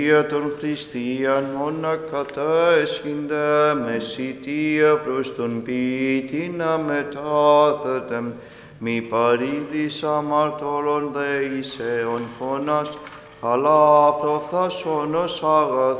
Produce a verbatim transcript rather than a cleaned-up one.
Για τον χριστιανών κατέσχυνται μεσητεία προς τον ποιητή να μετάθετε, μη παρήδης αμαρτωλών δεησεων φωνάς, αλλά προφθάσονος αγαθός